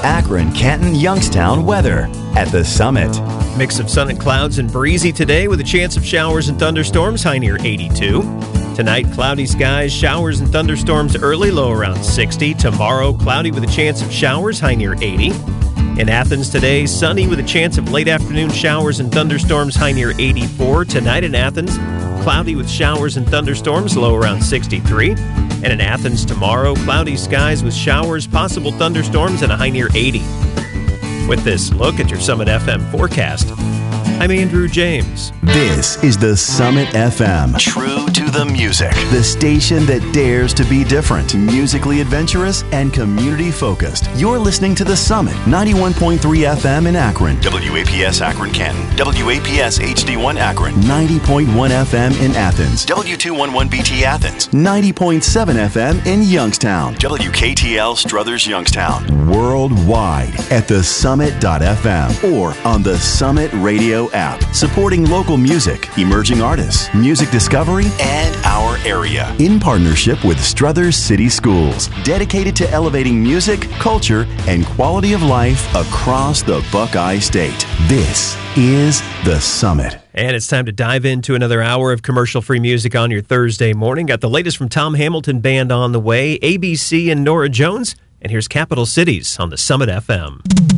Akron, Canton, Youngstown weather at the Summit. Mix of sun and clouds and breezy today with a chance of showers and thunderstorms, high near 82. Tonight, cloudy skies, showers and thunderstorms early, low around 60. Tomorrow, cloudy with a chance of showers, high near 80. In Athens today, sunny with a chance of late afternoon showers and thunderstorms, high near 84. Tonight in Athens, cloudy with showers and thunderstorms, low around 63. And in Athens tomorrow, cloudy skies with showers, possible thunderstorms, and a high near 80. With this look at your Summit FM forecast, I'm Andrew James. This is the Summit FM. True to the music. The station that dares to be different, musically adventurous, and community-focused. You're listening to the Summit, 91.3 FM in Akron. WAPS Akron, Canton. WAPS HD1 Akron. 90.1 FM in Athens. W211BT Athens. 90.7 FM in Youngstown. WKTL Struthers, Youngstown. Worldwide at thesummit.fm or on the Summit Radio app, supporting local music, emerging artists, music discovery, and our area. In partnership with Struthers City Schools, dedicated to elevating music, culture, and quality of life across the Buckeye State. This is the Summit. And it's time to dive into another hour of commercial-free music on your Thursday morning. Got the latest from Tom Hamilton Band on the way, ABC and Nora Jones, and here's Capital Cities on the Summit FM.